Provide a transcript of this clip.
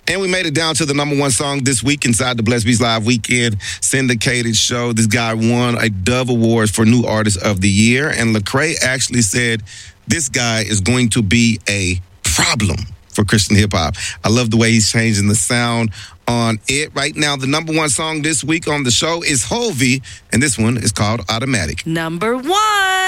And we made it down to the number one song this week inside the Blessed Beats Live Weekend syndicated show. This guy won a Dove Award for New Artist of the Year. And Lecrae actually said this guy is going to be a problem for Christian hip-hop. I love the way he's changing the sound on it. Right now, the number one song this week on the show is Hovey, and this one is called Automatic. Number one.